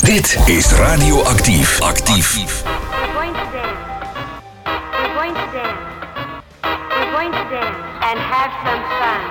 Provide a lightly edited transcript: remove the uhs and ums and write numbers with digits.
Dit is Radioactief. Actief. We're going to dance. We're going to dance. We're going to dance and have some fun.